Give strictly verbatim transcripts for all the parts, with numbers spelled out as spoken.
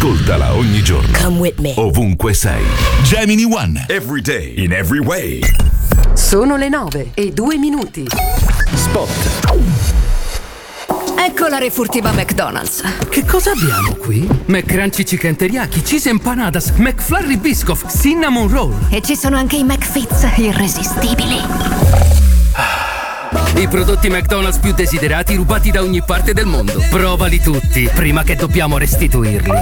Ascoltala ogni giorno. Come with me. Ovunque sei. Gemini One. Every day. In every way. Sono le nove e due minuti. Spot. Ecco la refurtiva McDonald's. Che cosa abbiamo qui? McCrunchy Chicken Teriyaki, Cheese Empanadas, McFlurry Biscoff, Cinnamon Roll. E ci sono anche i McFits irresistibili. I prodotti McDonald's più desiderati rubati da ogni parte del mondo. Provali tutti prima che dobbiamo restituirli.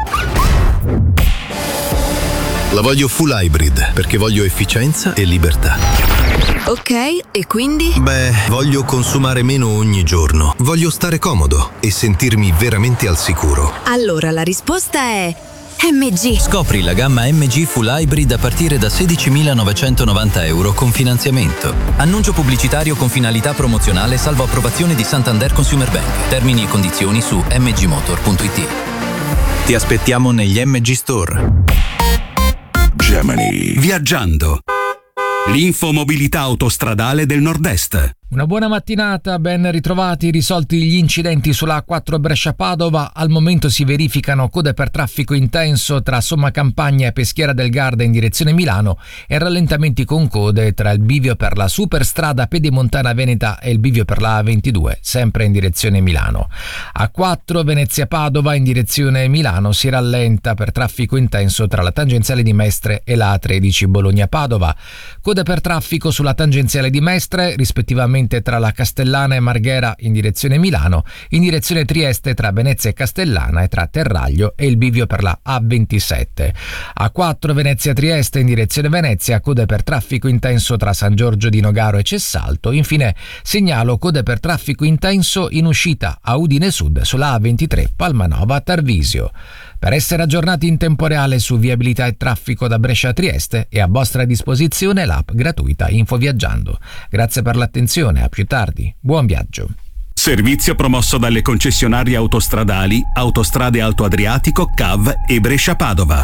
La voglio full hybrid perché voglio efficienza e libertà. Ok, e quindi? Beh, voglio consumare meno ogni giorno. Voglio stare comodo e sentirmi veramente al sicuro. Allora la risposta è M G. Scopri la gamma M G Full Hybrid a partire da sedicimilanovecentonovanta euro con finanziamento. Annuncio pubblicitario con finalità promozionale salvo approvazione di Santander Consumer Bank. Termini e condizioni su m g motor punto i t. Ti aspettiamo negli M G Store. Gemini. Viaggiando. L'infomobilità autostradale del Nord-Est. Una buona mattinata, ben ritrovati. Risolti gli incidenti sulla A quattro Brescia-Padova, al momento si verificano code per traffico intenso tra Somma Campagna e Peschiera del Garda in direzione Milano e rallentamenti con code tra il bivio per la superstrada Pedemontana Veneta e il bivio per la A ventidue, sempre in direzione Milano. A quattro Venezia-Padova in direzione Milano si rallenta per traffico intenso tra la tangenziale di Mestre e la A tredici Bologna-Padova. Code per traffico sulla tangenziale di Mestre, rispettivamente tra la Castellana e Marghera in direzione Milano, in direzione Trieste tra Venezia e Castellana e tra Terraglio e il bivio per la A ventisette. A quattro Venezia-Trieste in direzione Venezia, code per traffico intenso tra San Giorgio di Nogaro e Cessalto. Infine segnalo code per traffico intenso in uscita a Udine Sud sulla A ventitré Palmanova-Tarvisio. Per essere aggiornati in tempo reale su viabilità e traffico da Brescia a Trieste è a vostra disposizione l'app gratuita Info Viaggiando. Grazie per l'attenzione, a più tardi. Buon viaggio. Servizio promosso dalle concessionarie autostradali Autostrade Alto Adriatico, C A V e Brescia-Padova.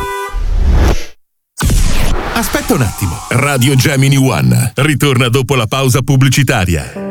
Aspetta un attimo. Radio Gemini One ritorna dopo la pausa pubblicitaria.